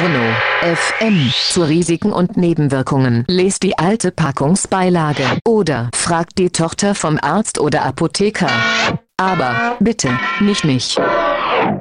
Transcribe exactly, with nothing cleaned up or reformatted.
Porno F M zu Risiken und Nebenwirkungen. Lest die alte Packungsbeilage oder fragt die Tochter vom Arzt oder Apotheker. Aber bitte nicht mich.